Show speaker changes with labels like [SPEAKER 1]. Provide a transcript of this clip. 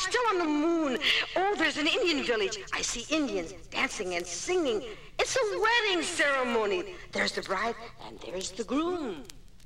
[SPEAKER 1] still on the moon. Oh, there's an Indian village. I see Indians dancing and singing. It's a wedding ceremony. There's the bride and there's the groom.